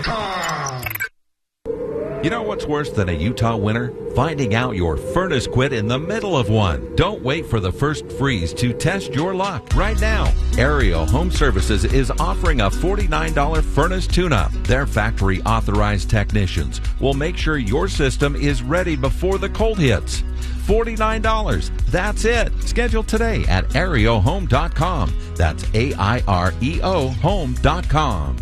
ChevroletUtah.com. You know what's worse than a Utah winter? Finding out your furnace quit in the middle of one. Don't wait for the first freeze to test your luck. Right now, Aerial Home Services is offering a $49 furnace tune-up. Their factory-authorized technicians will make sure your system is ready before the cold hits. $49. That's it. Schedule today at aereohome.com. That's AIREO home.com.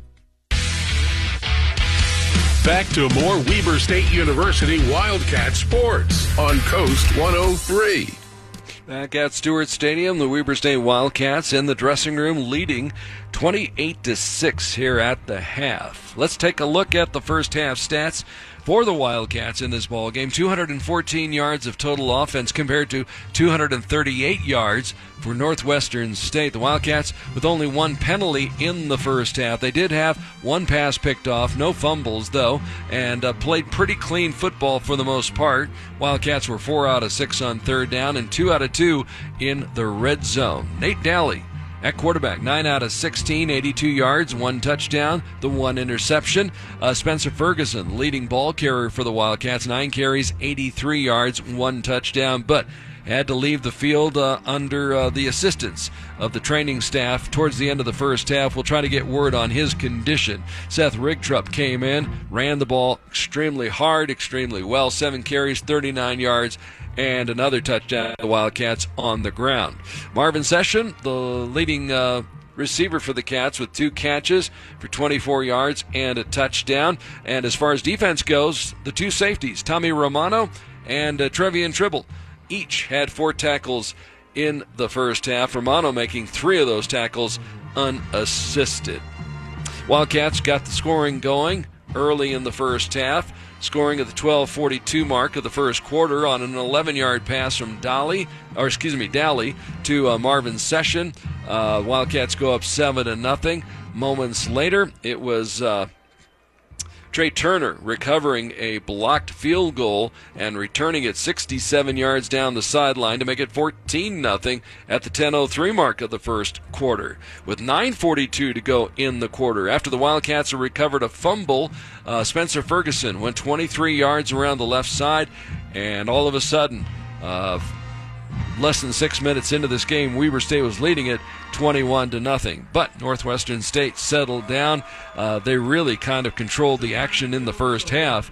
Back to more Weber State University Wildcat sports on Coast 103. Back at Stewart Stadium, the Weber State Wildcats in the dressing room leading 28-6 here at the half. Let's take a look at the first half stats for the Wildcats in this ballgame. 214 yards of total offense compared to 238 yards for Northwestern State. The Wildcats with only one penalty in the first half. They did have one pass picked off, no fumbles though, and played pretty clean football for the most part. Wildcats were 4 out of 6 on third down and 2 out of 2 in the red zone. Nate Daly at quarterback, 9 out of 16, 82 yards, 1 touchdown, the 1 interception. Spencer Ferguson, leading ball carrier for the Wildcats, 9 carries, 83 yards, 1 touchdown, but had to leave the field under the assistance of the training staff towards the end of the first half. We'll try to get word on his condition. Seth Rigtrup came in, ran the ball extremely hard, extremely well, 7 carries, 39 yards, and another touchdown. The Wildcats on the ground. Marvin Session, the leading receiver for the Cats, with 2 catches for 24 yards and a touchdown. And as far as defense goes, the 2 safeties, Tommy Romano and Trevian Tribble, each had 4 tackles in the first half. Romano making 3 of those tackles unassisted. Wildcats got the scoring going early in the first half, scoring at the 12:42 mark of the first quarter on an 11-yard pass from Daly to Marvin Session. Wildcats go up 7-0. Moments later, it was Trey Turner recovering a blocked field goal and returning it 67 yards down the sideline to make it 14-0 at the 10:03 mark of the first quarter. With 9:42 to go in the quarter, after the Wildcats recovered a fumble, Spencer Ferguson went 23 yards around the left side, and all of a sudden, less than 6 minutes into this game, Weber State was leading it 21-0. But Northwestern State settled down. They really kind of controlled the action in the first half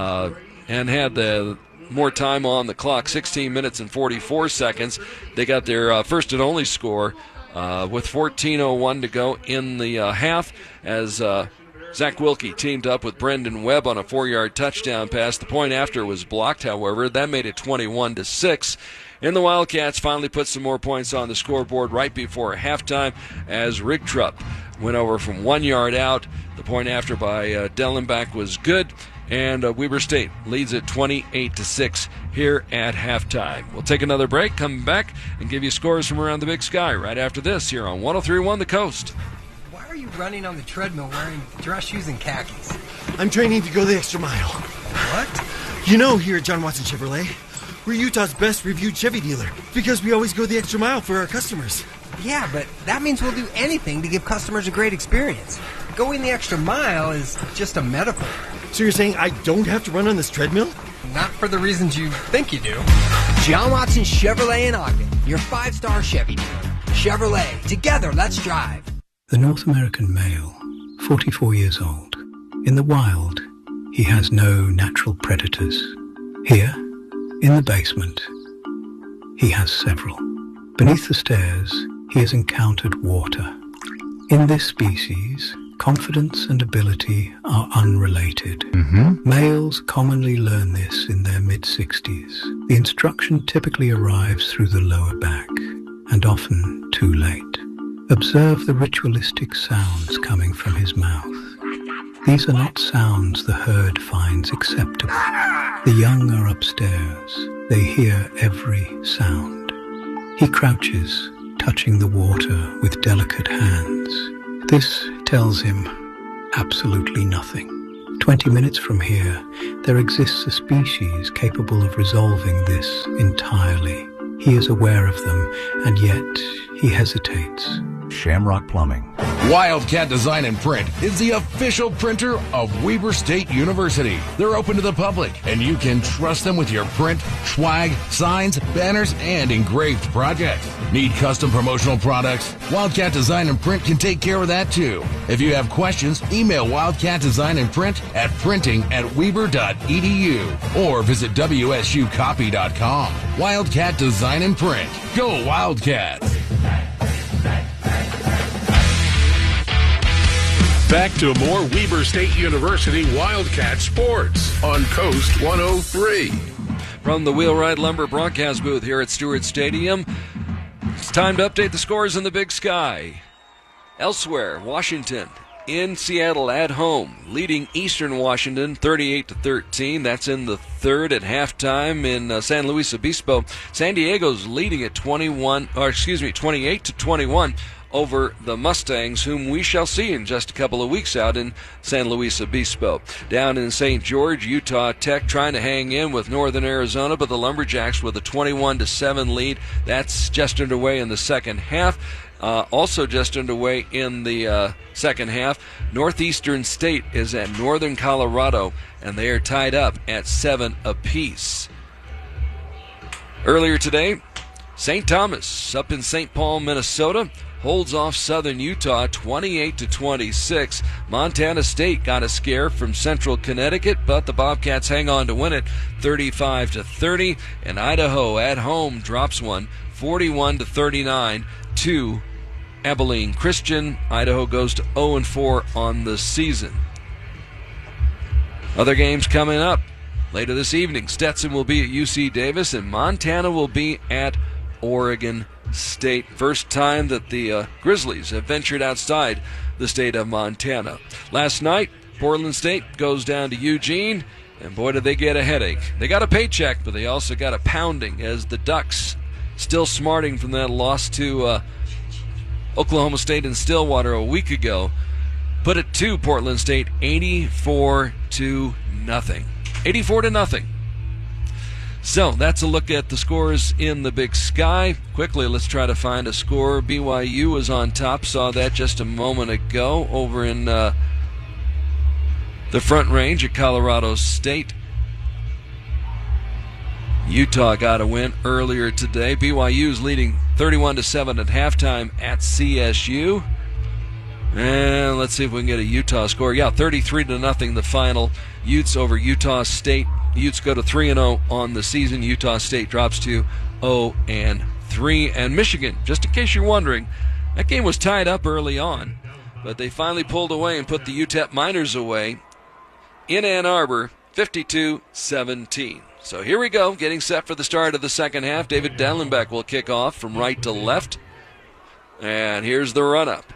and had more time on the clock, 16 minutes and 44 seconds. They got their first and only score with 14:01 to go in the half as Zach Wilkie teamed up with Brendan Webb on a 4-yard touchdown pass. The point after was blocked, however. That made it 21-6. And the Wildcats finally put some more points on the scoreboard right before halftime as Rigtrup went over from 1 yard out. The point after by Dellenbach was good, and Weber State leads it 28-6 here at halftime. We'll take another break, come back, and give you scores from around the Big Sky right after this here on 103.1 The Coast. Why are you running on the treadmill wearing dress shoes and khakis? I'm training to go the extra mile. What? You know, here at John Watson Chevrolet, we're Utah's best reviewed Chevy dealer because we always go the extra mile for our customers. Yeah, but that means we'll do anything to give customers a great experience. Going the extra mile is just a metaphor. So you're saying I don't have to run on this treadmill? Not for the reasons you think you do. John Watson Chevrolet in Ogden, your 5-star Chevy dealer. Chevrolet, together, let's drive. The North American male, 44 years old. In the wild, he has no natural predators. Here, in the basement, he has several. Beneath the stairs, he has encountered water. In this species, confidence and ability are unrelated. Males commonly learn this in their mid-60s. The instruction typically arrives through the lower back, and often too late. Observe the ritualistic sounds coming from his mouth. These are not sounds the herd finds acceptable. The young are upstairs. They hear every sound. He crouches, touching the water with delicate hands. This tells him absolutely nothing. 20 minutes from here, there exists a species capable of resolving this entirely. He is aware of them, and yet he hesitates. Shamrock Plumbing. Wildcat Design and Print is the official printer of Weber State University. They're open to the public, and you can trust them with your print, swag, signs, banners, and engraved projects. Need custom promotional products? Wildcat Design and Print can take care of that too. If you have questions, email Wildcat Design and Print at printing@weber.edu or visit wsucopy.com. Wildcat Design and Print. Go Wildcats! Back to more Weber State University Wildcat sports on Coast 103. From the Wheelwright Lumber broadcast booth here at Stewart Stadium, it's time to update the scores in the Big Sky. Elsewhere, Washington in Seattle at home, leading Eastern Washington 38-13. That's in the third at halftime in San Luis Obispo. San Diego's leading at 28-21 over the Mustangs, whom we shall see in just a couple of weeks out in San Luis Obispo. Down in St. George, Utah Tech trying to hang in with Northern Arizona, but the Lumberjacks with a 21-7 lead. That's just underway in the second half. Also just underway in the second half, Northeastern State is at Northern Colorado, and they are tied up at 7 apiece. Earlier today, St. Thomas up in St. Paul, Minnesota, holds off Southern Utah 28-26. Montana State got a scare from Central Connecticut, but the Bobcats hang on to win it 35-30. And Idaho at home drops one 41-39 to Abilene Christian. Idaho goes to 0-4 on the season. Other games coming up later this evening. Stetson will be at UC Davis, and Montana will be at Oregon State. First time that the Grizzlies have ventured outside the state of Montana. Last night, Portland State goes down to Eugene, and boy, did they get a headache. They got a paycheck, but they also got a pounding as the Ducks, still smarting from that loss to Oklahoma State in Stillwater a week ago, put it to Portland State 84-0. 84-0. So that's a look at the scores in the Big Sky. Quickly, let's try to find a score. BYU was on top. Saw that just a moment ago over in the Front Range at Colorado State. Utah got a win earlier today. BYU's leading 31-7 at halftime at CSU. And let's see if we can get a Utah score. Yeah, 33-0 the final. Utes over Utah State. Utes go to 3-0 on the season. Utah State drops to 0-3. And Michigan, just in case you're wondering, that game was tied up early on, but they finally pulled away and put the UTEP Miners away in Ann Arbor, 52-17. So here we go, getting set for the start of the second half. David Dellenbeck will kick off from right to left. And here's the run-up.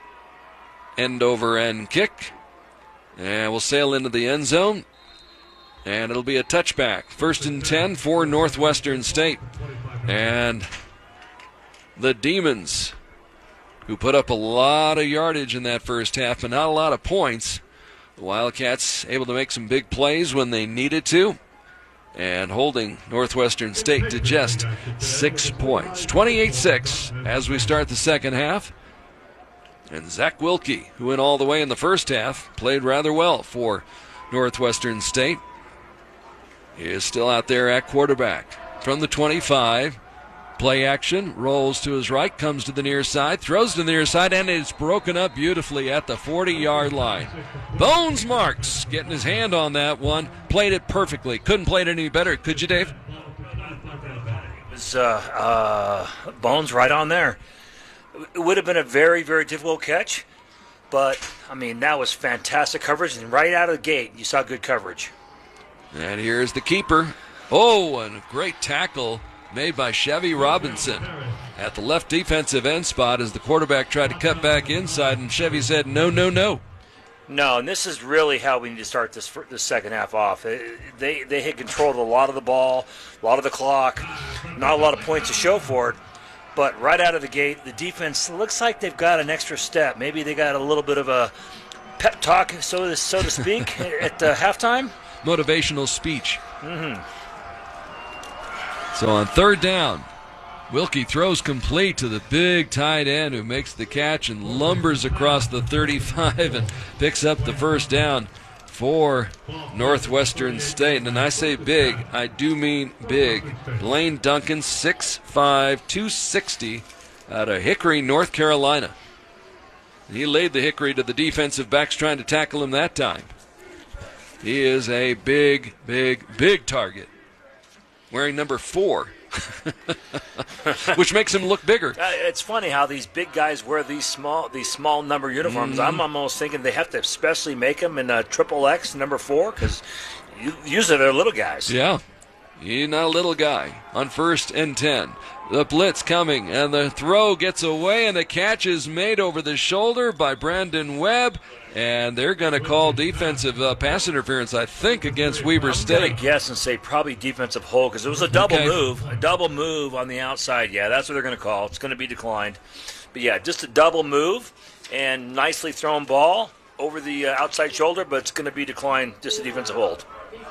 End-over-end kick. And we'll sail into the end zone. And it'll be a touchback. 1st and 10 for Northwestern State. And the Demons, who put up a lot of yardage in that first half, but not a lot of points. The Wildcats able to make some big plays when they needed to, and holding Northwestern State to just 6 points. 28-6 as we start the second half. And Zach Wilkie, who went all the way in the first half, played rather well for Northwestern State. He is still out there at quarterback. From the 25, play action, rolls to his right, comes to the near side, throws to the near side, and it's broken up beautifully at the 40-yard line. Bones Marks getting his hand on that one, played it perfectly. Couldn't play it any better, could you, Dave? It was Bones right on there. It would have been a very, very difficult catch, but, I mean, that was fantastic coverage, and right out of the gate, you saw good coverage. And here's the keeper. Oh, and a great tackle made by Chevy Robinson at the left defensive end spot as the quarterback tried to cut back inside, and Chevy said, no, no, no. No, and this is really how we need to start this second half off. They had control of a lot of the ball, a lot of the clock, not a lot of points to show for it. But right out of the gate, the defense looks like they've got an extra step. Maybe they got a little bit of a pep talk, so to speak, at halftime. Motivational speech. Mm-hmm. So on third down, Wilkie throws complete to the big tight end who makes the catch and lumbers across the 35 and picks up the first down for Northwestern State. And I say big, I do mean big. Lane Duncan, 6'5", 260, out of Hickory, North Carolina. He laid the hickory to the defensive backs trying to tackle him that time. He is a big, big, big target. Wearing number 4. Which makes him look bigger. It's funny how these big guys wear these small number uniforms. I'm almost thinking they have to especially make them in a XXX number 4 because usually they're little guys. Yeah, he's not a little guy. On 1st and 10, the blitz coming, and the throw gets away, and the catch is made over the shoulder by Brandon Webb. And they're going to call defensive pass interference, I think, against Weber State. I'm going to guess and say probably defensive hold because it was a double move on the outside. Yeah, that's what they're going to call. It's going to be declined. But, yeah, just a double move and nicely thrown ball over the outside shoulder, but it's going to be declined, just a defensive hold.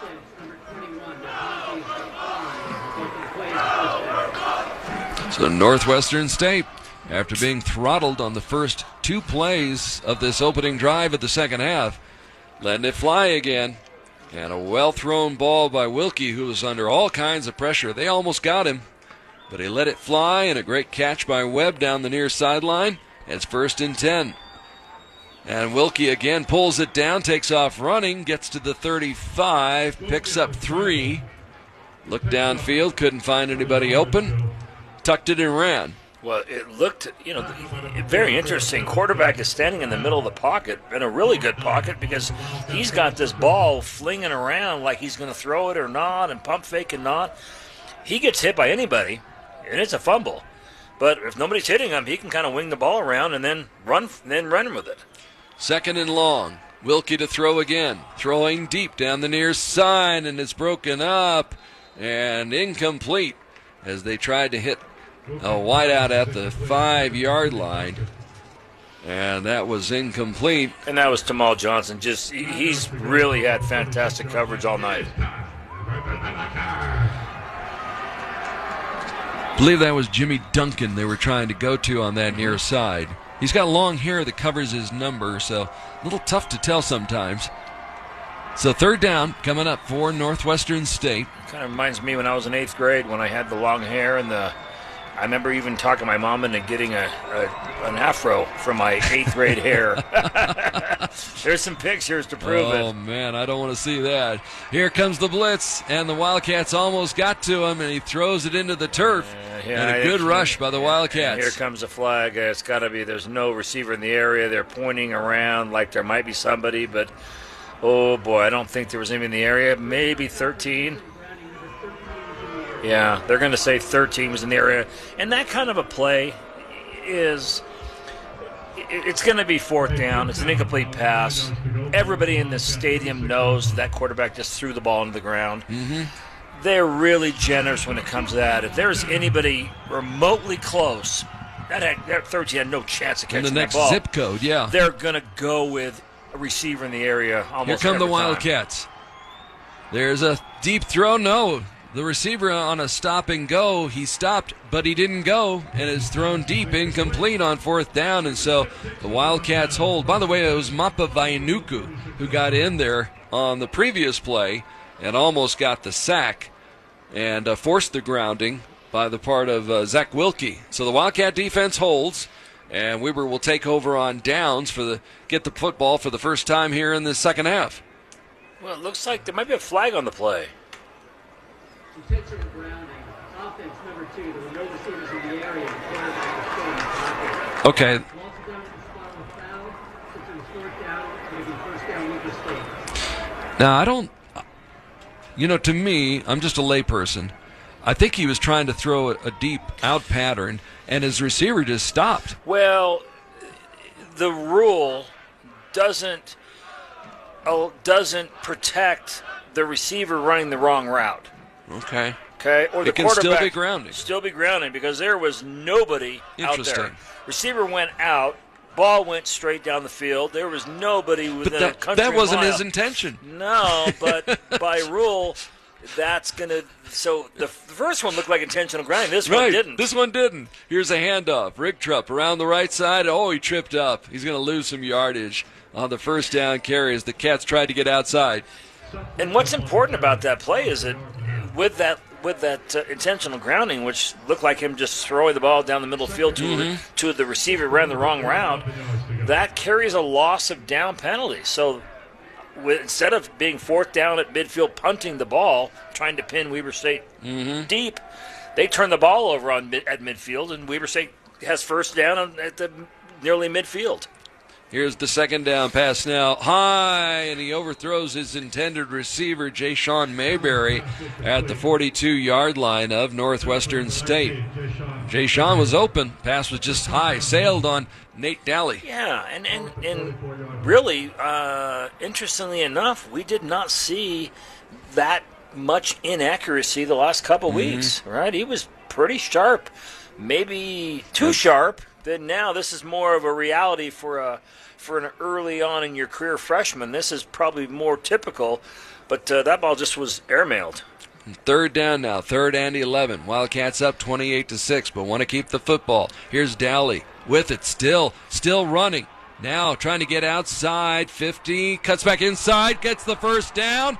So Northwestern State, after being throttled on the first 2 plays of this opening drive of the second half, letting it fly again. And a well-thrown ball by Wilkie, who was under all kinds of pressure. They almost got him, but he let it fly, and a great catch by Webb down the near sideline. It's 1st and 10. And Wilkie again pulls it down, takes off running, gets to the 35, picks up 3. Looked downfield, couldn't find anybody open, tucked it and ran. Well, it looked, very interesting. Quarterback is standing in the middle of the pocket, in a really good pocket, because he's got this ball flinging around like he's going to throw it or not, and pump fake and not. He gets hit by anybody, and it's a fumble. But if nobody's hitting him, he can kind of wing the ball around and then run with it. 2nd and long. Wilkie to throw again. Throwing deep down the near side, and it's broken up and incomplete as they tried to hit a wideout at the 5-yard line, and that was incomplete. And that was Tamal Johnson. He's really had fantastic coverage all night. I believe that was Jimmy Duncan they were trying to go to on that near side. He's got long hair that covers his number, so a little tough to tell sometimes. So 3rd down coming up for Northwestern State. Kind of reminds me when I was in 8th grade when I had the long hair and I remember even talking my mom into getting an afro from my 8th grade hair. There's some pictures to prove it. Oh, man, I don't want to see that. Here comes the blitz, and the Wildcats almost got to him, and he throws it into the turf. And a good rush by the Wildcats. Here comes the flag. It's got to be, there's no receiver in the area. They're pointing around like there might be somebody, but, oh, boy, I don't think there was anybody in the area. Maybe 13. Yeah, they're going to say 13 was in the area. And that kind of a play is, it's going to be 4th down. It's an incomplete pass. Everybody in this stadium knows that quarterback just threw the ball into the ground. Mm-hmm. They're really generous when it comes to that. If there's anybody remotely close, that 13 had no chance of catching in the next that ball. zip code, yeah. They're going to go with a receiver in the area almost Here come every the Wildcats. time. There's a deep throw. No. The receiver on a stop and go, he stopped, but he didn't go, and is thrown deep, incomplete on 4th down, and so the Wildcats hold. By the way, it was Mapa Vaianuku who got in there on the previous play and almost got the sack and forced the grounding by the part of Zach Wilkie. So the Wildcat defense holds, and Weber will take over on downs get the football for the first time here in the second half. Well, it looks like there might be a flag on the play. Intentional grounding. Offense number 2. There were no receivers in the area. The quarterback was Okay. Walter down at the spot on the foul. Since it was 4th down, it's going to be 1st down Weber State. Now, I don't, to me, I'm just a layperson. I think he was trying to throw a deep out pattern, and his receiver just stopped. Well, the rule doesn't protect the receiver running the wrong route. Okay. Or the it can quarterback still be grounding. Still be grounding because there was nobody out Interesting. there. Receiver went out. Ball went straight down the field. There was nobody within a country that wasn't mile. his intention. No, but by rule, that's going to – so the first one looked like intentional grounding. This one didn't. This one didn't. Here's a handoff. Rick Trupp around the right side. Oh, he tripped up. He's going to lose some yardage on the first down carry as the Cats tried to get outside. And what's important about that play is that with that intentional grounding, which looked like him just throwing the ball down the middle field to the receiver ran the wrong route, that carries a loss of down penalty. So instead of being fourth down at midfield punting the ball, trying to pin Weber State deep, they turn the ball over at midfield, and Weber State has first down at the nearly midfield. Here's the second down pass now, high, and he overthrows his intended receiver, Jashawn Mayberry, at the 42-yard line of Northwestern State. Jashawn was open, pass was just high, sailed on Nate Daly. Yeah, and really, interestingly enough, we did not see that much inaccuracy the last couple weeks, right? He was pretty sharp, maybe too sharp. Then now this is more of a reality for an early on in your career freshman. This is probably more typical, but that ball just was airmailed. Third down now, 3rd and 11. Wildcats up 28-6, but want to keep the football. Here's Dowley with it, still running. Now trying to get outside, 50, cuts back inside, gets the first down.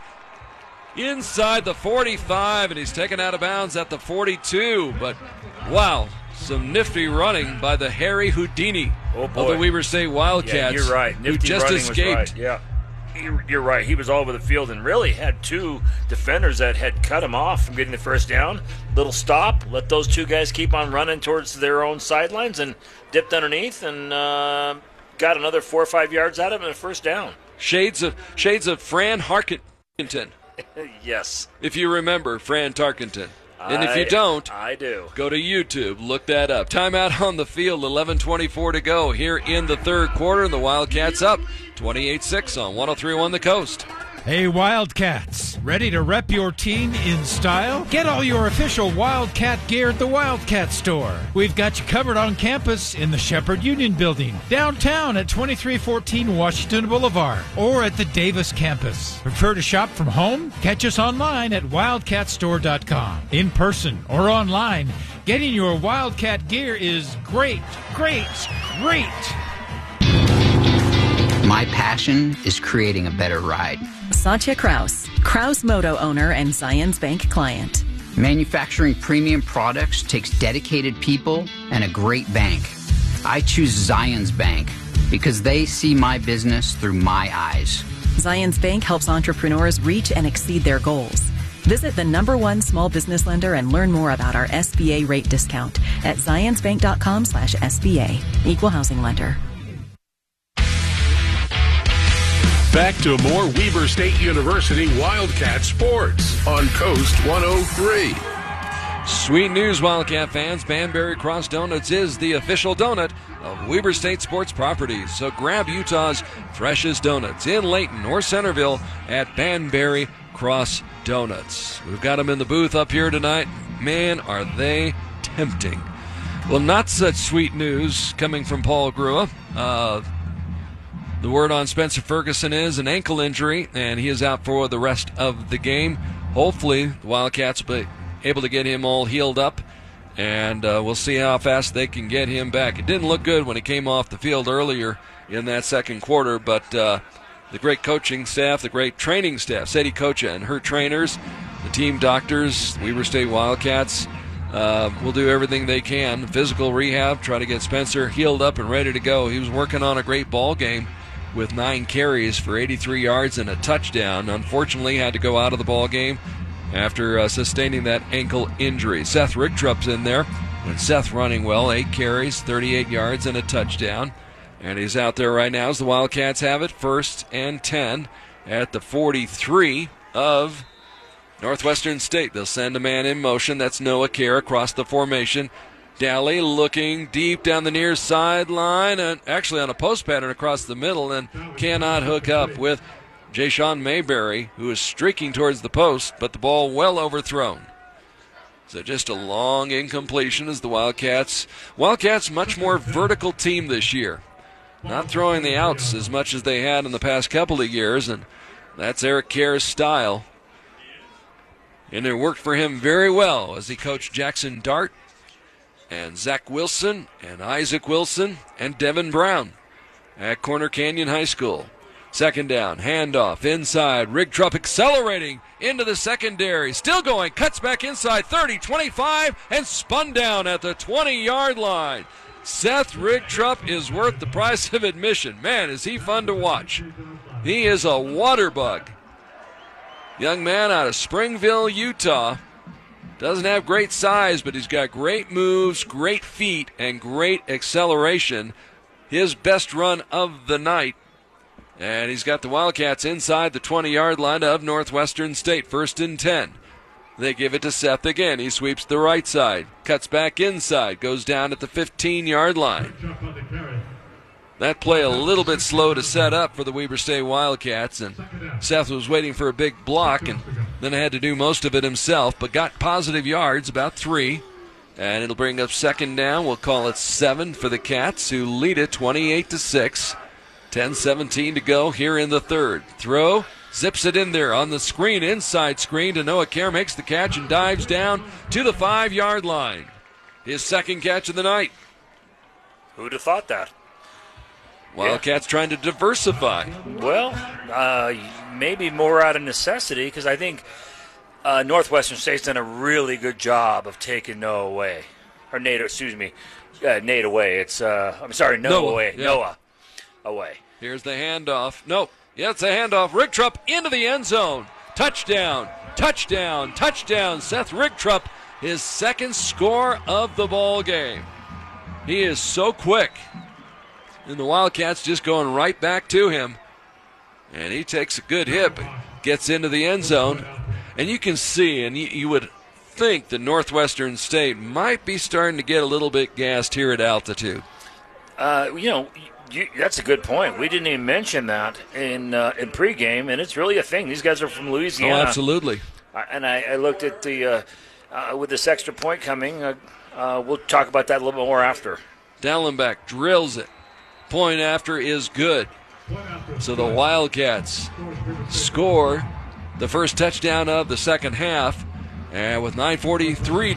Inside the 45, and he's taken out of bounds at the 42. But, wow, some nifty running by the Harry Houdini of the Weber State Wildcats. Yeah, you're right. Nifty who just running escaped. Was right. Yeah. You're right. He was all over the field and really had two defenders that had cut him off from getting the first down. Little stop, let those two guys keep on running towards their own sidelines and dipped underneath and got another 4 or 5 yards out of him and a first down. Shades of Fran Tarkenton. Yes. If you remember Fran Tarkenton. And if you don't, I do. Go to YouTube, look that up. Timeout on the field, 11:24 to go here in the third quarter. The Wildcats up 28-6 on 103.1 The Coast. Hey Wildcats, ready to rep your team in style? Get all your official Wildcat gear at the Wildcat Store. We've got you covered on campus in the Shepherd Union Building, downtown at 2314 Washington Boulevard, or at the Davis campus. Prefer to shop from home? Catch us online at wildcatstore.com. In person or online, getting your Wildcat gear is great. My passion is creating a better ride. Satya Kraus Moto owner and Zions Bank client. Manufacturing premium products takes dedicated people and a great bank. I choose Zions Bank because they see my business through my eyes. Zions Bank helps entrepreneurs reach and exceed their goals. Visit the #1 small business lender and learn more about our SBA rate discount at zionsbank.com/SBA. Equal housing lender. Back to more Weber State University Wildcat sports on Coast 103. Sweet news, Wildcat fans. Banbury Cross Donuts is the official donut of Weber State Sports Properties. So grab Utah's freshest donuts in Layton or Centerville at Banbury Cross Donuts. We've got them in the booth up here tonight. Man, are they tempting. Well, not such sweet news coming from Paul Grua. The word on Spencer Ferguson is an ankle injury, and he is out for the rest of the game. Hopefully, the Wildcats will be able to get him all healed up, and we'll see how fast they can get him back. It didn't look good when he came off the field earlier in that second quarter, but the great coaching staff, the great training staff, Sadie Kocha and her trainers, the team doctors, Weber State Wildcats, will do everything they can. Physical rehab, try to get Spencer healed up and ready to go. He was working on a great ball game with 9 carries for 83 yards and a touchdown. Unfortunately, had to go out of the ball game after sustaining that ankle injury. Seth Rigtrup's in there, and Seth running well, 8 carries, 38 yards, and a touchdown. And he's out there right now as the Wildcats have it, 1st and 10 at the 43 of Northwestern State. They'll send a man in motion. That's Noah Kerr across the formation. Daly looking deep down the near sideline and actually on a post pattern across the middle and cannot hook up with Jashawn Mayberry, who is streaking towards the post, but the ball well overthrown. So just a long incompletion as the Wildcats much more vertical team this year. Not throwing the outs as much as they had in the past couple of years, and that's Eric Kerr's style. And it worked for him very well as he coached Jackson Dart and Zach Wilson and Isaac Wilson and Devin Brown at Corner Canyon High School. Second down, handoff inside. Rigtrup accelerating into the secondary. Still going, cuts back inside 30, 25, and spun down at the 20-yard line. Seth Rigtrup is worth the price of admission. Man, is he fun to watch. He is a water bug. Young man out of Springville, Utah. Doesn't have great size, but he's got great moves, great feet, and great acceleration. His best run of the night. And he's got the Wildcats inside the 20-yard line of Northwestern State. 1st and 10. They give it to Seth again. He sweeps the right side, cuts back inside, goes down at the 15-yard line. That play a little bit slow to set up for the Weber State Wildcats, and Seth was waiting for a big block and then had to do most of it himself, but got positive yards, about 3. And it'll bring up second down. We'll call it 7 for the Cats, who lead it 28-6. 10-17 to go here in the third. Throw, zips it in there on the screen, inside screen to Noah Kerr, makes the catch and dives down to the 5-yard line. His second catch of the night. Who'd have thought that? Wildcats trying to diversify. Well, maybe more out of necessity, because I think Northwestern State's done a really good job of taking Noah away. Or Nate, excuse me, Nate away. It's, I'm sorry, Noah away. Yeah. Noah away. Here's the handoff. Nope. Yeah, it's a handoff. Rigtrup into the end zone. Touchdown, touchdown, touchdown. Seth Rigtrup, his second score of the ball game. He is so quick. And the Wildcats just going right back to him. And he takes a good hit, but gets into the end zone. And you can see, and you would think that Northwestern State might be starting to get a little bit gassed here at altitude. That's a good point. We didn't even mention that in pregame, and it's really a thing. These guys are from Louisiana. Oh, absolutely. And I looked at the with this extra point coming. We'll talk about that a little bit more after. Dallenbach drills it. Point after is good. So the Wildcats score the first touchdown of the second half, and with 9:41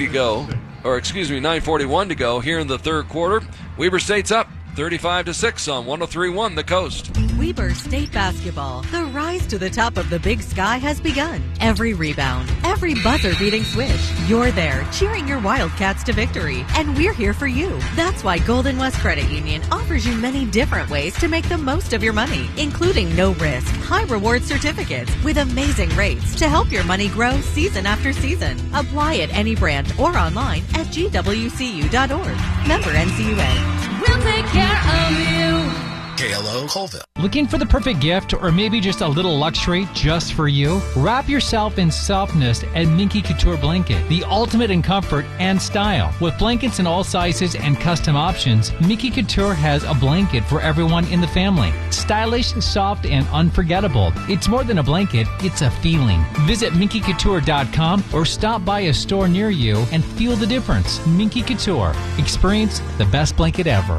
to go here in the third quarter. Weber State's up 35-6 on 103.1 The Coast. Weber State basketball. The rise to the top of the Big Sky has begun. Every rebound, every buzzer-beating swish. You're there cheering your Wildcats to victory, and we're here for you. That's why Golden West Credit Union offers you many different ways to make the most of your money, including no-risk, high-reward certificates with amazing rates to help your money grow season after season. Apply at any branch or online at gwcu.org. Member NCUA. We'll take care of you. KLO Colville. Looking for the perfect gift or maybe just a little luxury just for you? Wrap yourself in softness at Minky Couture Blanket, the ultimate in comfort and style. With blankets in all sizes and custom options, Minky Couture has a blanket for everyone in the family. Stylish, soft, and unforgettable. It's more than a blanket, it's a feeling. Visit minkycouture.com or stop by a store near you and feel the difference. Minky Couture. Experience the best blanket ever.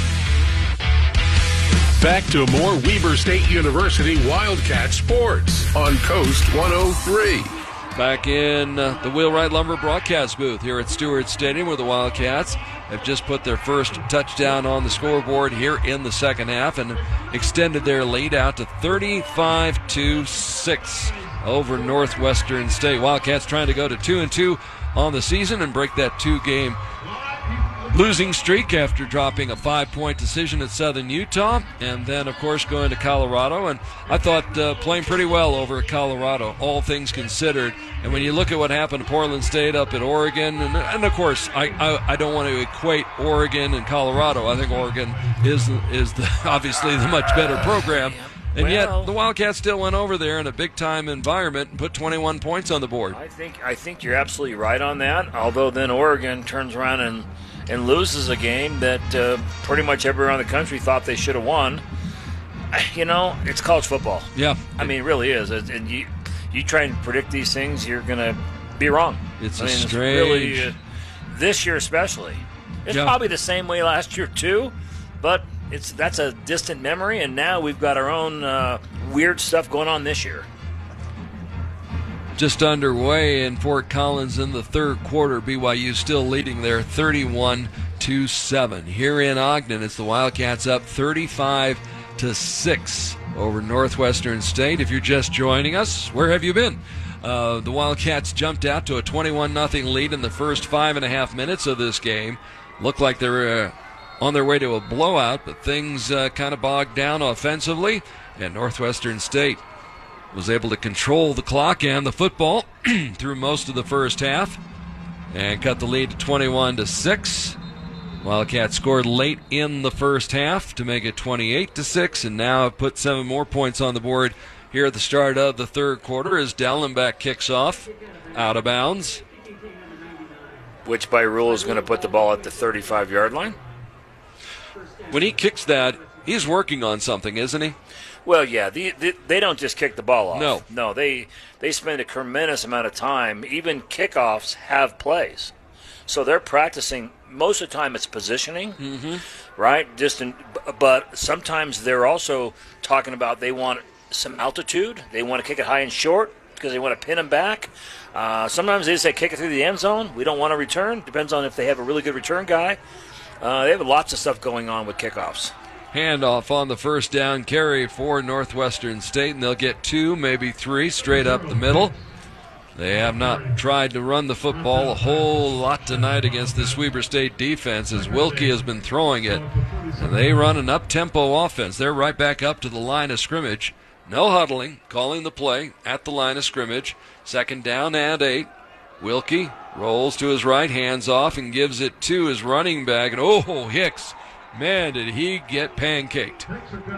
Back to more Weber State University Wildcat sports on Coast 103. Back in the Wheelwright Lumber broadcast booth here at Stewart Stadium, where the Wildcats have just put their first touchdown on the scoreboard here in the second half and extended their lead out to 35-6 over Northwestern State. Wildcats trying to go to 2-2 on the season and break that 2-game losing streak after dropping a 5-point decision at Southern Utah, and then, of course, going to Colorado. And I thought playing pretty well over at Colorado, all things considered. And when you look at what happened to Portland State up at Oregon, and of course, I don't want to equate Oregon and Colorado. I think Oregon is obviously the much better program. And yet the Wildcats still went over there in a big-time environment and put 21 points on the board. I think you're absolutely right on that, although then Oregon turns around and loses a game that pretty much everyone around the country thought they should have won. It's college football. Yeah. I mean, it really is. And you try and predict these things, you're going to be wrong. It's it's really, this year especially. It's probably the same way last year too, but that's a distant memory, and now we've got our own weird stuff going on this year. just underway in Fort Collins in the third quarter. BYU still leading there 31-7. Here in Ogden, it's the Wildcats up 35-6 over Northwestern State. If you're just joining us, where have you been? The Wildcats jumped out to a 21-0 lead in the first 5.5 minutes of this game. Looked like they were on their way to a blowout, but things kind of bogged down offensively, and Northwestern State was able to control the clock and the football through most of the first half and cut the lead to 21-6. Wildcats scored late in the first half to make it 28-6, and now have put 7 more points on the board here at the start of the third quarter as Dellenbeck kicks off out of bounds. Which by rule is going to put the ball at the 35-yard line. When he kicks that, he's working on something, isn't he? Well, yeah, they don't just kick the ball off. No, they spend a tremendous amount of time. Even kickoffs have plays, so they're practicing. Most of the time, it's positioning, right? But sometimes they're also talking about they want some altitude. They want to kick it high and short because they want to pin them back. Sometimes they just say kick it through the end zone. We don't want to return. Depends on if they have a really good return guy. They have lots of stuff going on with kickoffs. Handoff on the first down carry for Northwestern State, and they'll get 2, maybe 3 straight up the middle. They have not tried to run the football a whole lot tonight against this Weber State defense as Wilkie has been throwing it. And they run an up-tempo offense. They're right back up to the line of scrimmage. No huddling, calling the play at the line of scrimmage. 2nd down and 8. Wilkie rolls to his right, hands off, and gives it to his running back. And Hicks. Man, did he get pancaked.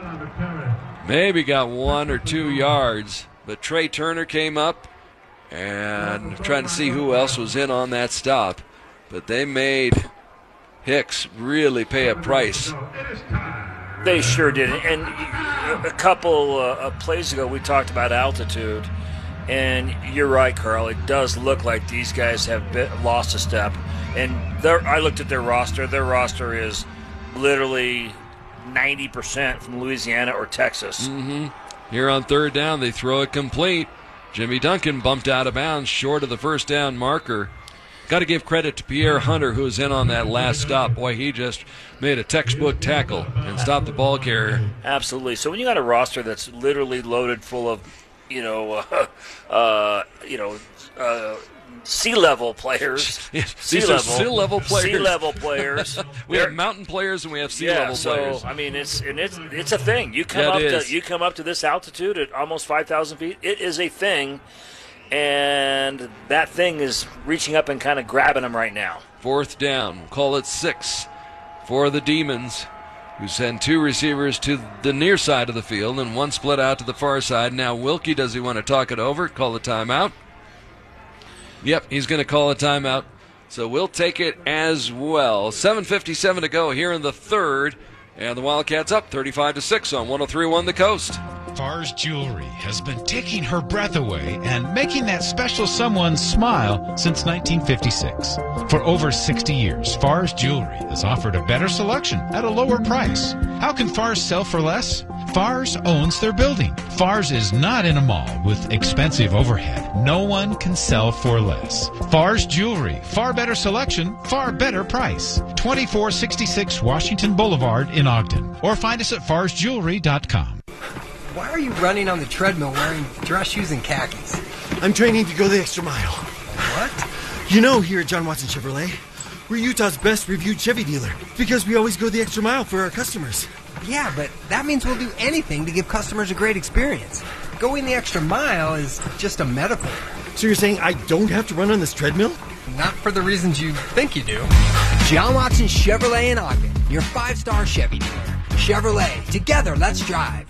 Maybe got 1 or 2 yards. But Trey Turner came up and trying to see who else was in on that stop. But they made Hicks really pay a price. They sure did. And a couple of plays ago, we talked about altitude. And you're right, Carl. It does look like these guys have lost a step. And I looked at their roster. Their roster is literally 90% from Louisiana or Texas. Here on 3rd down, they throw it complete. Jimmy Duncan bumped out of bounds short of the first down marker. Got to give credit to Pierre Hunter, who was in on that last stop. Boy, he just made a textbook tackle and stopped the ball carrier. Absolutely. So when you got a roster that's literally loaded full of, sea-level players. Sea-level players. Sea-level players. We have mountain players and we have sea-level players. I mean, it's a thing. You come up to this altitude at almost 5,000 feet. It is a thing, and that thing is reaching up and kind of grabbing them right now. 4th down. We'll call it 6 for the Demons, who send 2 receivers to the near side of the field and 1 split out to the far side. Now Wilkie, does he want to talk it over, call the timeout? Yep, he's going to call a timeout. So we'll take it as well. 7:57 to go here in the third. And the Wildcats up 35-6 on 103.1 The Coast. Farr's Jewelry has been taking her breath away and making that special someone smile since 1956. For over 60 years, Farr's Jewelry has offered a better selection at a lower price. How can Farr's sell for less? Farr's owns their building. Farr's is not in a mall with expensive overhead. No one can sell for less. Farr's Jewelry. Far better selection, far better price. 2466 Washington Boulevard in Ogden. Or find us at farsjewelry.com. Why are you running on the treadmill wearing dress shoes and khakis? I'm training to go the extra mile. What? You know, here at John Watson Chevrolet, we're Utah's best reviewed Chevy dealer because we always go the extra mile for our customers. Yeah, but that means we'll do anything to give customers a great experience. Going the extra mile is just a metaphor. So you're saying I don't have to run on this treadmill? Not for the reasons you think you do. John Watson Chevrolet in Ogden, your 5-star Chevy dealer. Chevrolet, together, let's drive.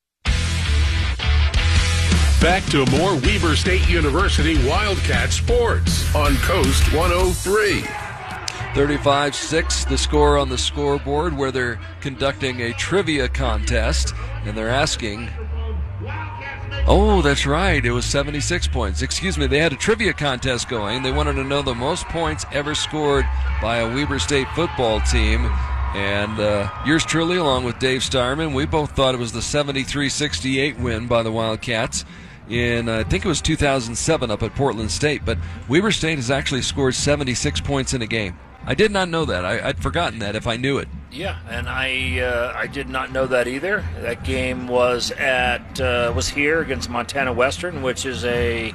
Back to more Weber State University Wildcat sports on Coast 103. 35-6, the score on the scoreboard, where they're conducting a trivia contest, and they're asking... Oh, that's right. It was 76 points. Excuse me, they had a trivia contest going. They wanted to know the most points ever scored by a Weber State football team. And yours truly, along with Dave Starman, we both thought it was the 73-68 win by the Wildcats. in, I think it was 2007 up at Portland State. But Weber State has actually scored 76 points in a game. I did not know that. I'd forgotten that if I knew it. Yeah, and I did not know that either. That game was was here against Montana Western, which is a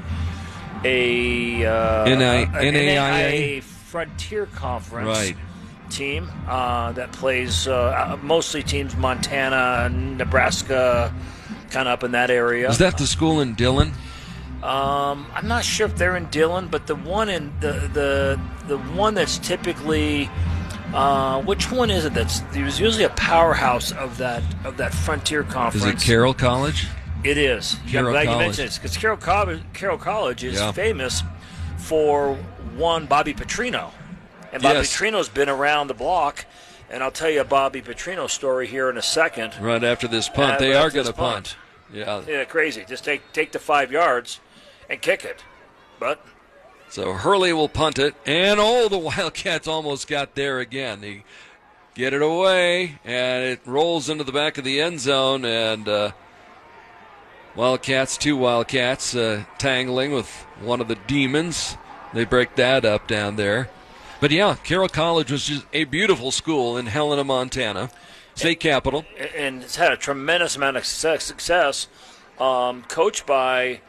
NAIA Frontier Conference team that plays mostly teams Montana, Nebraska, kind of up in that area. Is that the school in Dillon? I'm not sure if they're in Dillon, but the one in the one that's typically which one is it? There's usually a powerhouse of that Frontier Conference. Is it Carroll College? It is. Carroll I'm glad College. you mentioned this because Carroll College is famous for one Bobby Petrino, and Bobby Petrino's been around the block. And I'll tell you a Bobby Petrino story here in a second. Right after this punt, they are going to punt. Yeah, crazy. Just take the 5 yards and kick it. But so Hurley will punt it, and the Wildcats almost got there again. They get it away, and it rolls into the back of the end zone, and two Wildcats tangling with one of the Demons. They break that up down there. But yeah, Carroll College was just a beautiful school in Helena, Montana, state capital. And it's had a tremendous amount of success, coached by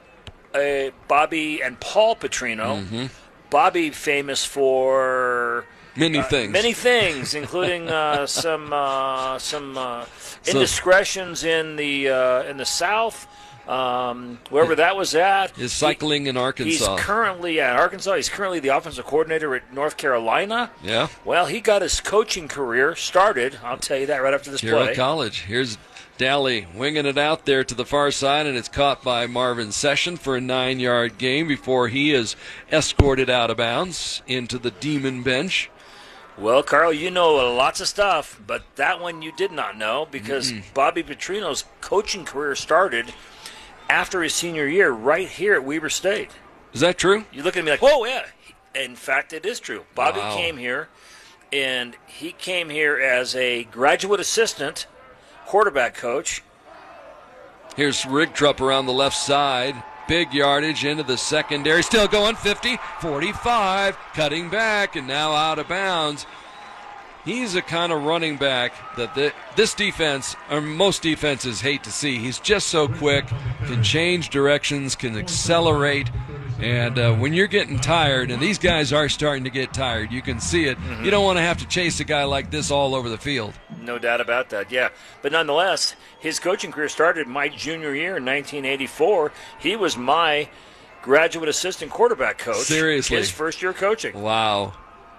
Bobby and Paul Petrino. Mm-hmm. Bobby famous for many things, including some indiscretions in the South. Wherever that was at. Is cycling in Arkansas. He's currently at Arkansas. He's currently the offensive coordinator at North Carolina. Yeah. Well, he got his coaching career started, I'll tell you that right after this Carroll play. College. Here's Daly winging it out there to the far side, and it's caught by Marvin Session for a 9-yard gain before he is escorted out of bounds into the Demon bench. Well, Carl, you know lots of stuff, but that one you did not know because Bobby Petrino's coaching career started after his senior year right here at Weber State. Is that true? You look at me like, whoa, yeah. In fact, it is true. Bobby came here, and he came here as a graduate assistant quarterback coach. Here's Rigtrup around the left side. Big yardage into the secondary. Still going 50, 45, cutting back, and now out of bounds. He's a kind of running back that this defense, or most defenses, hate to see. He's just so quick, can change directions, can accelerate. And when you're getting tired, and these guys are starting to get tired, you can see it. You don't want to have to chase a guy like this all over the field. No doubt about that, yeah. But nonetheless, his coaching career started my junior year in 1984. He was my graduate assistant quarterback coach. Seriously? His first year coaching. Wow.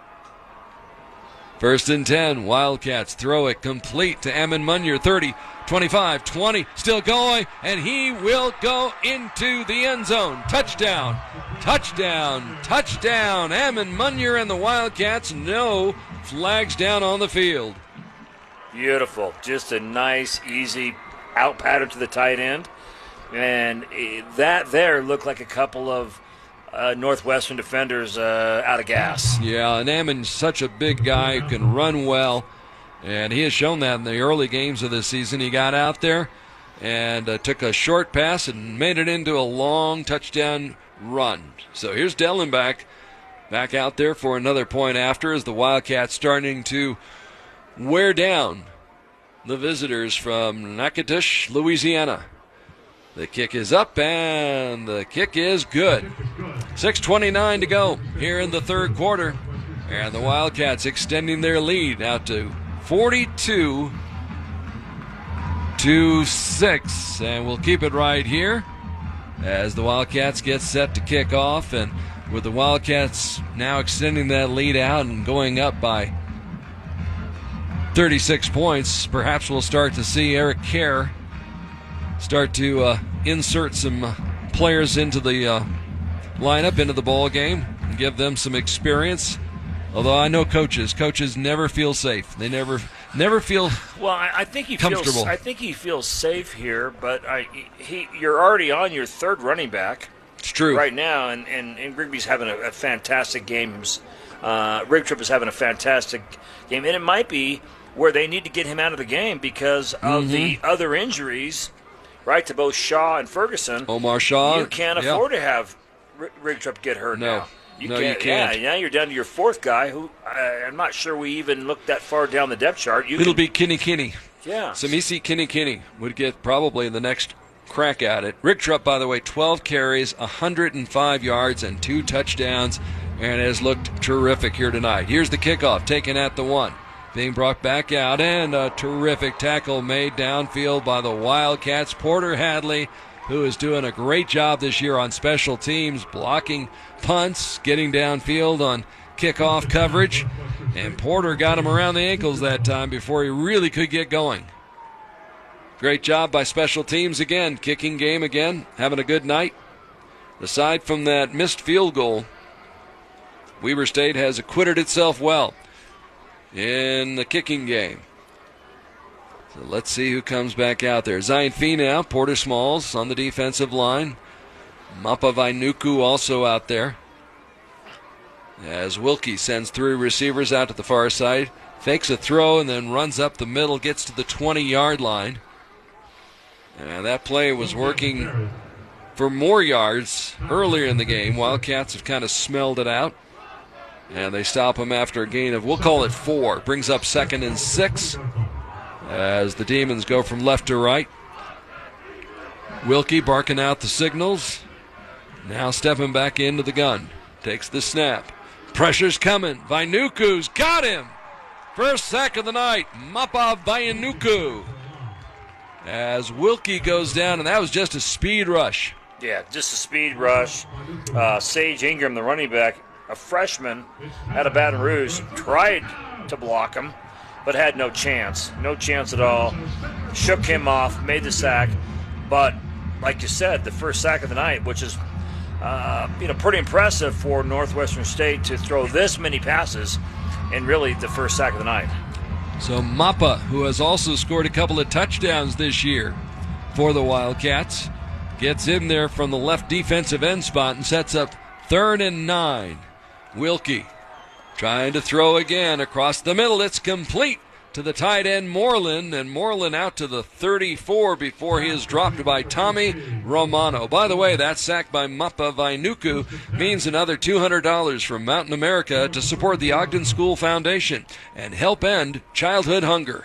1st and 10, Wildcats throw it complete to Ammon Munier, 30, 25, 20, still going, and he will go into the end zone. Touchdown, touchdown, touchdown. Ammon Munier and the Wildcats, no flags down on the field. Beautiful. Just a nice, easy out pattern to the tight end. And that there looked like a couple of Northwestern defenders out of gas. Yeah, and Ammon's such a big guy who can run well, and he has shown that in the early games of this season. He got out there and took a short pass and made it into a long touchdown run. So here's Dellenbach back out there for another point after as the Wildcats starting to wear down the visitors from Natchitoches, Louisiana. The kick is up, and the kick is good. 6:29 to go here in the third quarter. And the Wildcats extending their lead out to 42-6. And we'll keep it right here as the Wildcats get set to kick off. And with the Wildcats now extending that lead out and going up by 36 points, perhaps we'll start to see Eric Kerr start to insert some players into the lineup, into the ball game, and give them some experience. Although I know coaches never feel safe. They never feel well. I think he comfortable. I think he feels safe here, but you're already on your third running back. It's true right now, and Rigby's having a fantastic game. Rigtrip is having a fantastic game, and it might be where they need to get him out of the game because of the other injuries. right, to both Shaw and Ferguson. Omar Shaw. You can't afford to have Ringtrup get hurt now. You can't. Yeah, now you're down to your fourth guy, who I'm not sure we even looked that far down the depth chart. It'll be Kinney. Yeah. Samisi Kinney would get probably the next crack at it. Ringtrup, by the way, 12 carries, 105 yards, and 2 touchdowns, and has looked terrific here tonight. Here's the kickoff, taken at the 1. Being brought back out, and a terrific tackle made downfield by the Wildcats. Porter Hadley, who is doing a great job this year on special teams, blocking punts, getting downfield on kickoff coverage. And Porter got him around the ankles that time before he really could get going. Great job by special teams again. Kicking game again, having a good night. Aside from that missed field goal, Weber State has acquitted itself well in the kicking game. So let's see who comes back out there. Zion Fee now, Porter Smalls on the defensive line. Mapa Vainuku also out there. As Wilkie sends 3 receivers out to the far side, fakes a throw and then runs up the middle, gets to the 20-yard line. And that play was working for more yards earlier in the game. Wildcats have kind of smelled it out. And they stop him after a gain of, we'll call it 4. Brings up 2nd and 6 as the Demons go from left to right. Wilkie barking out the signals. Now stepping back into the gun. Takes the snap. Pressure's coming. Vainuku's got him. First sack of the night. Mapa Vainuku. As Wilkie goes down, and that was just a speed rush. Yeah, just a speed rush. Sage Ingram, the running back, a freshman out of Baton Rouge, tried to block him, but had no chance. No chance at all. Shook him off, made the sack. But, like you said, the first sack of the night, which is pretty impressive for Northwestern State to throw this many passes in really the first sack of the night. So Mapa, who has also scored a couple of touchdowns this year for the Wildcats, gets in there from the left defensive end spot and sets up 3rd and 9. Wilkie trying to throw again across the middle. It's complete to the tight end Moreland, and Moreland out to the 34 before he is dropped by Tommy Romano. By the way, that sack by Mapa Vainuku means another $200 from Mountain America to support the Ogden School Foundation and help end childhood hunger.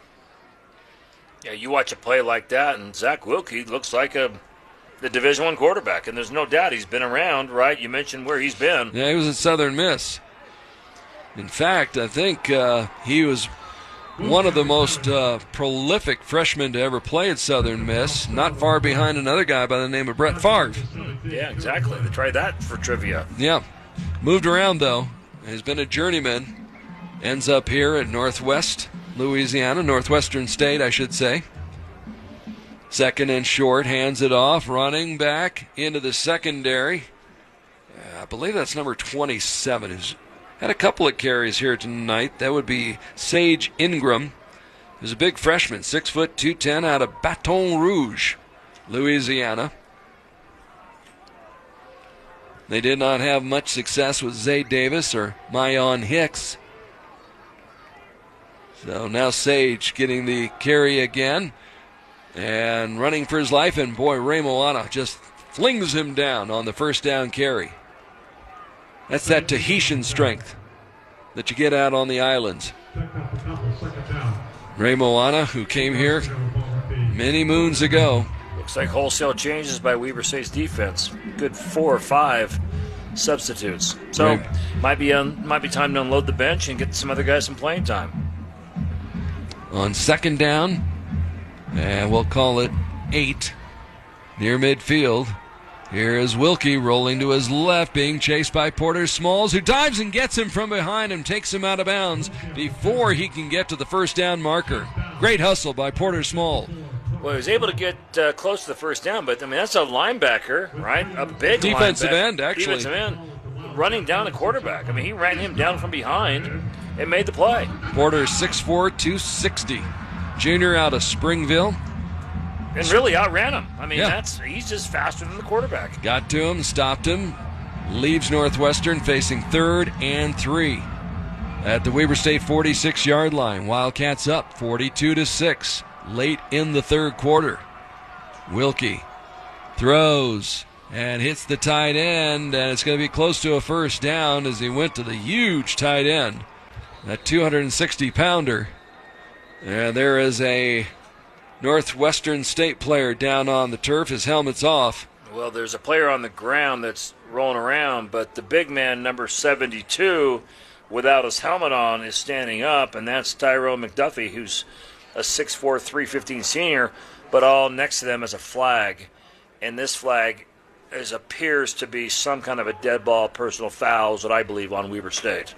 Yeah, you watch a play like that, and Zach Wilkie looks like the Division I quarterback, and there's no doubt he's been around, right? You mentioned where he's been. Yeah, he was at Southern Miss. In fact, I think he was one of the most prolific freshmen to ever play at Southern Miss, not far behind another guy by the name of Brett Favre. Yeah, exactly. They tried that for trivia. Yeah. Moved around, though. Has been a journeyman. Ends up here at Northwestern State, I should say. 2nd and short, hands it off, running back into the secondary. I believe that's number 27, who's had a couple of carries here tonight. That would be Sage Ingram, who's a big freshman, 6 foot 210, out of Baton Rouge, Louisiana. They did not have much success with Zay Davis or Mayon Hicks. So now Sage getting the carry again and running for his life, and boy, Ray Moana just flings him down on the first down carry. That's that Tahitian strength that you get out on the islands. Ray Moana, who came here many moons ago. Looks like wholesale changes by Weber State's defense. Good 4 or 5 substitutes. So might be time to unload the bench and get some other guys some playing time. On 2nd down, and we'll call it 8, near midfield. Here is Wilkie rolling to his left, being chased by Porter Smalls, who dives and gets him from behind him, takes him out of bounds before he can get to the first down marker. Great hustle by Porter Smalls. Well, he was able to get close to the first down, but, I mean, that's a linebacker, right? A big defensive linebacker. End, actually. Defensive end, running down the quarterback. I mean, he ran him down from behind and made the play. Porter, 6'4", 260. Junior out of Springville. And really outran him. I mean, he's just faster than the quarterback. Got to him, stopped him, leaves Northwestern facing 3rd and 3 at the Weber State 46-yard line. Wildcats up 42-6 late in the 3rd quarter. Wilkie throws and hits the tight end, and it's going to be close to a first down as he went to the huge tight end, that 260-pounder. And there is a Northwestern State player down on the turf. His helmet's off. Well, there's a player on the ground that's rolling around, but the big man, number 72, without his helmet on, is standing up, and that's Tyrone McDuffie, who's a 6'4", 315 senior, but all next to them is a flag. And this flag appears to be some kind of a dead ball personal foul, is what I believe, on Weber State.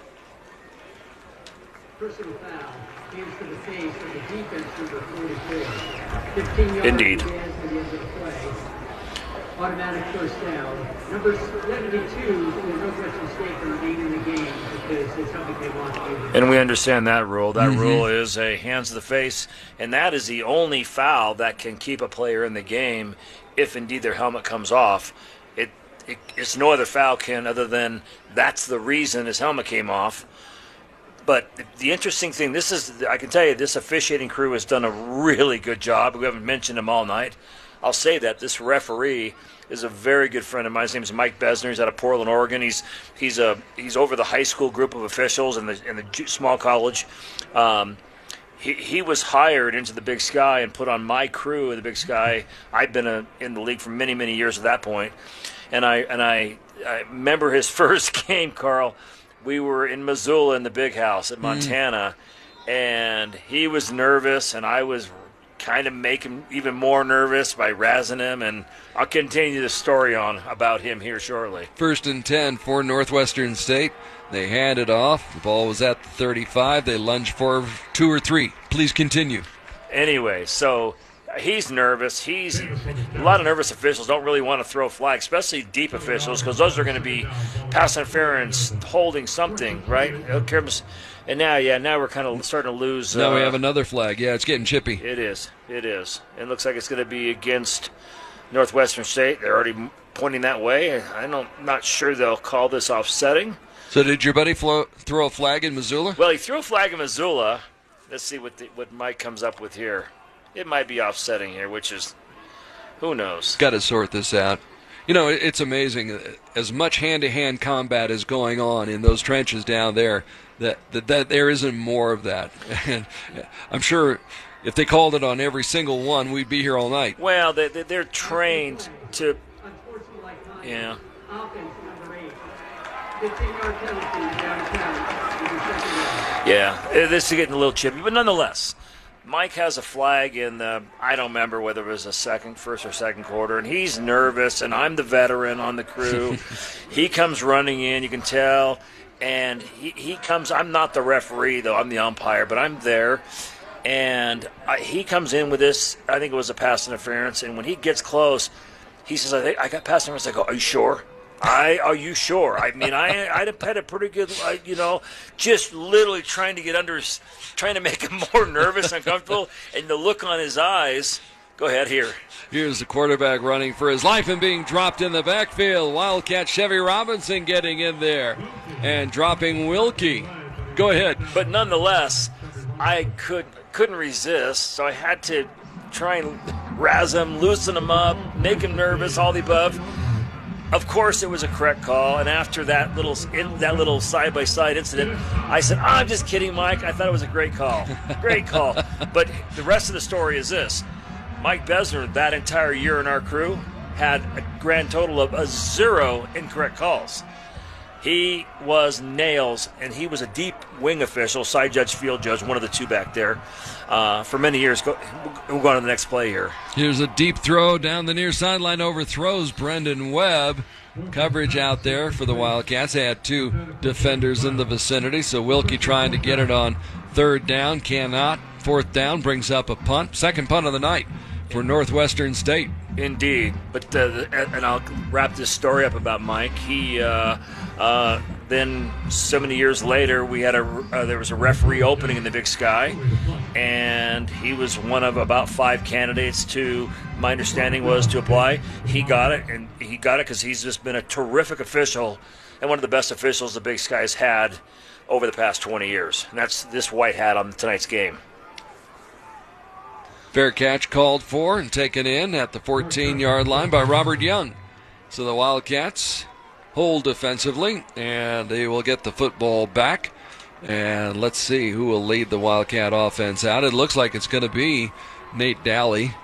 Personal foul. Hands to the face of the defense, number 44. 15 yards. Indeed. To the end of the play. Automatic first down. Number 72 for Northwestern State to remain in the game because it's something they want to do. And we understand that rule. That rule is a hands to the face, and that is the only foul that can keep a player in the game if indeed their helmet comes off. It's no other foul can other than that's the reason his helmet came off. But the interesting thing, I can tell you, this officiating crew has done a really good job. We haven't mentioned him all night. I'll say that this referee is a very good friend of mine. His name is Mike Besner. He's out of Portland, Oregon. He's over the high school group of officials and the small college. He was hired into the Big Sky and put on my crew in the Big Sky. I've been in the league for many, many years at that point. And I remember his first game, Carl. We were in Missoula in the Big House at Montana, and he was nervous, and I was kind of making him even more nervous by razzing him, and I'll continue the story on about him here shortly. 1st and 10 for Northwestern State. They hand it off. The ball was at the 35. They lunge for 2 or 3. Please continue. Anyway, so he's nervous. A lot of nervous officials don't really want to throw flags, especially deep officials, because those are going to be pass interference, holding something, right? And now we're kind of starting to lose. Now we have another flag. Yeah, it's getting chippy. It is. It looks like it's going to be against Northwestern State. They're already pointing that way. I'm not sure they'll call this offsetting. So did your buddy throw a flag in Missoula? Well, he threw a flag in Missoula. Let's see what Mike comes up with here. It might be offsetting here, which is, who knows? Got to sort this out. You know, it's amazing. As much hand-to-hand combat is going on in those trenches down there, that there isn't more of that. And I'm sure if they called it on every single one, we'd be here all night. Well, they're trained to. Yeah. Yeah, this is getting a little chippy, but nonetheless. Mike has a flag in I don't remember whether it was first or second quarter, and he's nervous, and I'm the veteran on the crew. He comes running in, you can tell, and he comes, I'm not the referee, though, I'm the umpire, but I'm there, and he comes in with this, I think it was a pass interference, and when he gets close, he says, I got pass interference. I go, are you sure? Are you sure? I mean, I'd have had a pretty good, just literally trying to make him more nervous and uncomfortable, and the look on his eyes. Go ahead here. Here's the quarterback running for his life and being dropped in the backfield. Wildcat Chevy Robinson getting in there and dropping Wilkie. Go ahead. But nonetheless, I couldn't resist, so I had to try and razz him, loosen him up, make him nervous, all the above. Of course, it was a correct call, and after that little side-by-side incident, I said, I'm just kidding, Mike. I thought it was a great call. Great call. But the rest of the story is this. Mike Besner, that entire year in our crew, had a grand total of 0 incorrect calls. He was nails, and he was a deep wing official, side judge, field judge, one of the two back there, for many years. We'll go on to the next play here. Here's a deep throw down the near sideline, overthrows Brendan Webb. Coverage out there for the Wildcats. They had 2 defenders in the vicinity, so Wilkie trying to get it on 3rd down, cannot. 4th down brings up a punt. Second punt of the night for Northwestern State. Indeed, but and I'll wrap this story up about Mike. He then so many years later, we had there was a referee opening in the Big Sky, and he was one of about 5 candidates to. My understanding was to apply. He got it, and he got it because he's just been a terrific official and one of the best officials the Big Sky has had over the past 20 years. And that's this white hat on tonight's game. Fair catch called for and taken in at the 14-yard line by Robert Young. So the Wildcats hold defensively, and they will get the football back. And let's see who will lead the Wildcat offense out. It looks like it's going to be Nate Daly.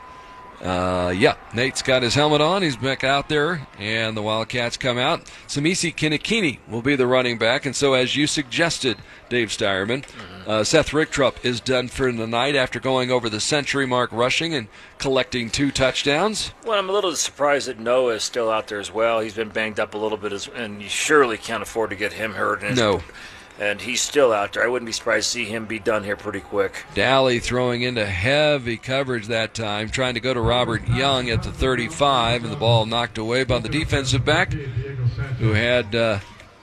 Nate's got his helmet on. He's back out there, and the Wildcats come out. Samisi Kinikini will be the running back, and so as you suggested, Dave Steyerman, Seth Richtrup is done for the night after going over the century mark rushing and collecting 2 touchdowns. Well, I'm a little surprised that Noah is still out there as well. He's been banged up a little bit, and you surely can't afford to get him hurt. No. And he's still out there. I wouldn't be surprised to see him be done here pretty quick. Daly throwing into heavy coverage that time, trying to go to Robert Young at the 35, and the ball knocked away by the defensive back, who had the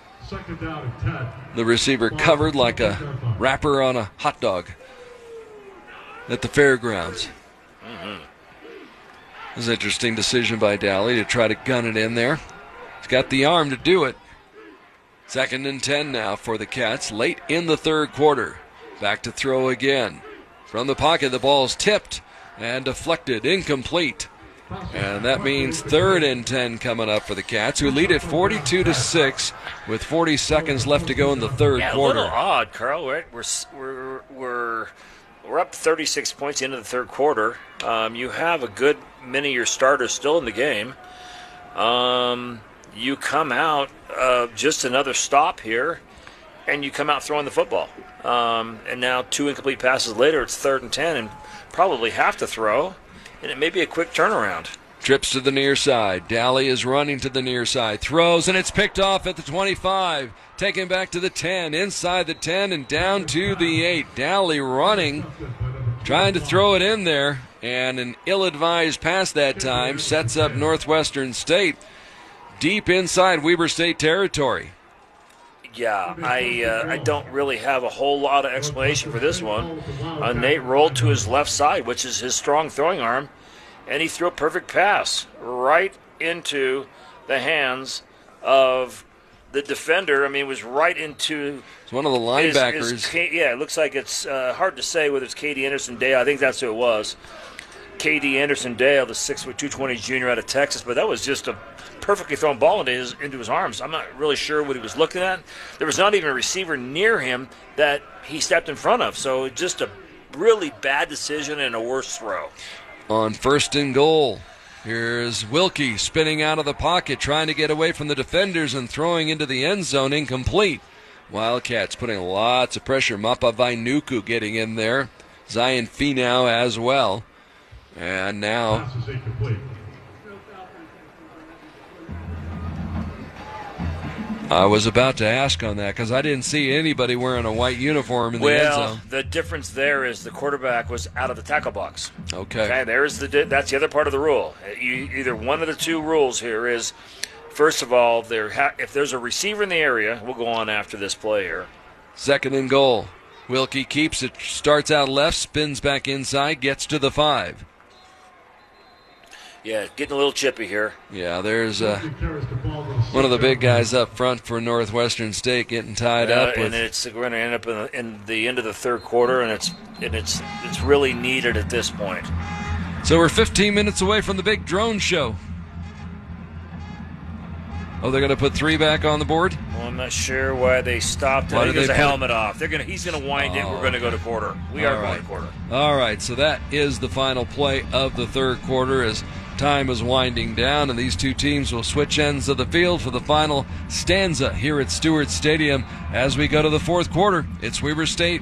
receiver covered like a wrapper on a hot dog at the fairgrounds. It was an interesting decision by Daly to try to gun it in there. He's got the arm to do it. 2nd and 10 now for the Cats, late in the third quarter. Back to throw again. From the pocket, the ball's tipped and deflected, incomplete. And that means 3rd and 10 coming up for the Cats, who lead at 42-6 with 40 seconds left to go in the third quarter. A little odd, Carl. Right? We're up 36 points into the third quarter. You have a good many of your starters still in the game. You come out just another stop here, and you come out throwing the football. And now 2 incomplete passes later, it's 3rd and 10, and probably have to throw, and it may be a quick turnaround. Trips to the near side. Daly is running to the near side. Throws, and it's picked off at the 25. Taken back to the 10, inside the 10, and down to the 8. Daly running, trying to throw it in there, and an ill-advised pass that time sets up Northwestern State deep inside Weber State territory. Yeah, I don't really have a whole lot of explanation for this one. Nate rolled to his left side, which is his strong throwing arm, and he threw a perfect pass right into the hands of the defender. I mean, it was right into... It's one of the linebackers. It looks like it's hard to say whether it's K.D. Anderson-Dale. I think that's who it was. K.D. Anderson-Dale, the 6', 220 junior out of Texas, but that was just a perfectly thrown ball into his arms. I'm not really sure what he was looking at. There was not even a receiver near him that he stepped in front of, so just a really bad decision and a worse throw. On 1st and goal, here's Wilkie spinning out of the pocket, trying to get away from the defenders and throwing into the end zone, incomplete. Wildcats putting lots of pressure. Mapa Vainuku getting in there. Zion Finau as well. And now I was about to ask on that because I didn't see anybody wearing a white uniform in the end zone. Well, the difference there is the quarterback was out of the tackle box. Okay. That's the other part of the rule. Either one of the two rules here is, first of all, if there's a receiver in the area, we'll go on after this play here. 2nd and goal. Wilkie keeps it, starts out left, spins back inside, gets to the 5. Yeah, getting a little chippy here. Yeah, there's one of the big guys up front for Northwestern State getting tied up. And we're going to end up in the end of the third quarter, and it's really needed at this point. So we're 15 minutes away from the big drone show. Oh, they're going to put 3 back on the board? Well, I'm not sure why they stopped. I think there's a helmet off. He's going to wind it. We're going to go to quarter. We are going to quarter. All right, so that is the final play of the third quarter as time is winding down, and these two teams will switch ends of the field for the final stanza here at Stewart Stadium as we go to the fourth quarter. It's Weber State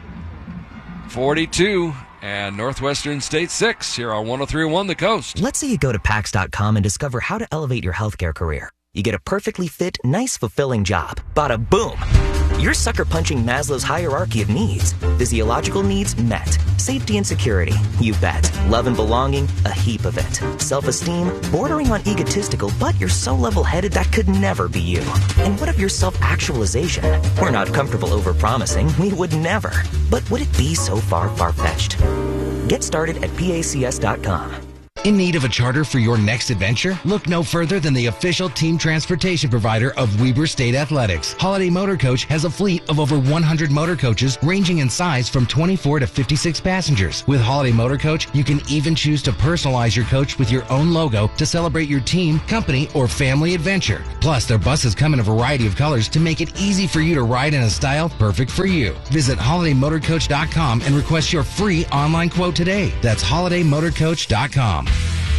42 and Northwestern State 6 here on 103.1 The Coast. Let's say you go to PAX.com and discover how to elevate your healthcare career. You get a perfectly fit, nice, fulfilling job. Bada boom! You're sucker punching Maslow's hierarchy of needs. Physiological needs met. Safety and security, you bet. Love and belonging, a heap of it. Self-esteem, bordering on egotistical, but you're so level-headed that could never be you. And what of your self-actualization? We're not comfortable over-promising, we would never. But would it be so far-fetched? Get started at PACS.com. In need of a charter for your next adventure? Look no further than the official team transportation provider of Weber State Athletics. Holiday Motor Coach has a fleet of over 100 motor coaches ranging in size from 24 to 56 passengers. With Holiday Motor Coach, you can even choose to personalize your coach with your own logo to celebrate your team, company, or family adventure. Plus, their buses come in a variety of colors to make it easy for you to ride in a style perfect for you. Visit holidaymotorcoach.com and request your free online quote today. That's holidaymotorcoach.com.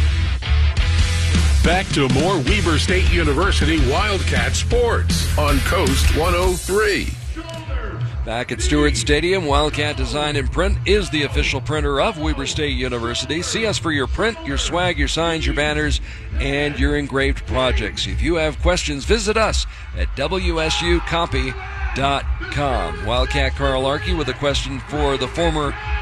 Back to more Weber State University Wildcat Sports on Coast 103. Back at Stewart Stadium, Wildcat Design and Print is the official printer of Weber State University. See us for your print, your swag, your signs, your banners, and your engraved projects. If you have questions, visit us at WSUcopy.com. Wildcat Carl Larkey with a question for the former